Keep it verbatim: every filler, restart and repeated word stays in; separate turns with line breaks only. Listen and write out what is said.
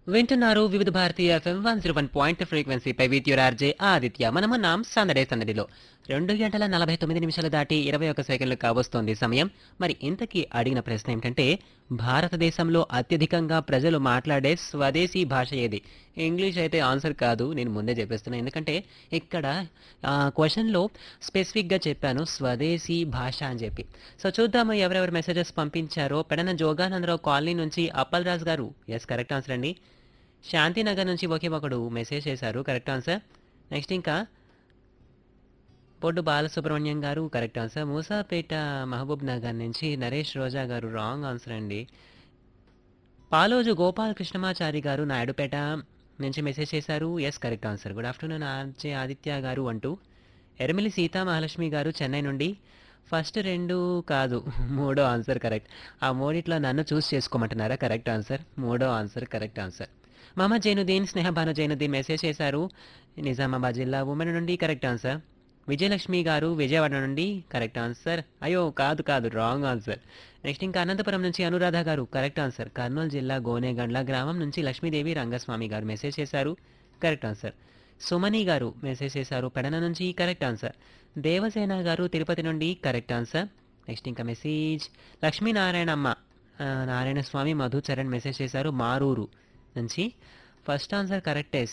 వింటున్నారు వివిధ భారతీయ FM one zero one point ఫ్రీక్వెన్సీపై with your RJ Aditya. మనమున్నాం సందడే సందడిలో. రెండు గంటల నలభై తొమ్మిది నిమిషాలు దాటి ఇరవై ఒక సెకండ్లు కావస్తోంది సమయం. మరి ఇంతకీ అడిగిన ప్రశ్న ఏమిటంటే, భారతదేశంలో అత్యధికంగా ప్రజలు మాట్లాడే స్వదేశీ భాష ఏది? ఇంగ్లీష్ అయితే ఆన్సర్ కాదు, నేను ముందే చెప్పేస్తున్నా. ఎందుకంటే ఇక్కడ క్వశ్చన్లో స్పెసిఫిక్గా చెప్పాను స్వదేశీ భాష అని చెప్పి. సో చూద్దాము ఎవరెవరు మెసేజెస్ పంపించారో. పెడన జోగానందరావు కాలనీ నుంచి అప్పల్ రాజ్ గారు, ఎస్ కరెక్ట్ ఆన్సర్ అండి. శాంతినగర్ నుంచి ఒకే ఒకడు మెసేజ్ చేశారు, కరెక్ట్ ఆన్సర్. నెక్స్ట్ ఇంకా పొడ్డు బాలసుబ్రహ్మణ్యం గారు, కరెక్ట్ ఆన్సర్. మూసాపేట మహబూబ్ నగర్ నుంచి నరేష్ రోజా గారు, రాంగ్ ఆన్సర్ అండి. పాలోజు గోపాల కృష్ణమాచారి గారు నాయుడుపేట నుంచి మెసేజ్ చేశారు, yes correct answer. Good afternoon RJ Aditya గారు అంటూ. ఎర్మిలి సీతా మహాలక్ష్మి గారు చెన్నై నుండి ఫస్ట్ రెండు కాదు మూడో ఆన్సర్ కరెక్ట్. ఆ మూడిట్లో నన్ను చూస్ చేసుకోమంటున్నారా? కరెక్ట్ ఆన్సర్, మూడో answer correct answer. Mohammed Zainuddin Sneha Banu Zainuddin message చేశారు, నిజామాబాద్ జిల్లా ఉమెన్ నుండి, కరెక్ట్ ఆన్సర్. విజయలక్ష్మి గారు విజయవాడ నుండి, కరెక్ట్ ఆన్సర్. అయ్యో కాదు కాదు, రాంగ్ ఆన్సర్. నెక్స్ట్ ఇంకా అనంతపురం నుంచి అనురాధ గారు, కరెక్ట్ ఆన్సర్. కర్నూలు జిల్లా గోనేగండ్ల గ్రామం నుంచి లక్ష్మీదేవి రంగస్వామి గారు మెసేజ్ చేశారు, కరెక్ట్ ఆన్సర్. సుమని గారు మెసేజ్ చేశారు పెడన నుంచి, కరెక్ట్ ఆన్సర్. దేవసేన గారు తిరుపతి నుండి, కరెక్ట్ ఆన్సర్. నెక్స్ట్ ఇంకా మెసేజ్ లక్ష్మీనారాయణమ్మ ఆ, నారాయణ స్వామి మధు చరణ్ మెసేజ్ చేశారు మారూరు నుంచి. ఫస్ట్ ఆన్సర్ కరెక్టే,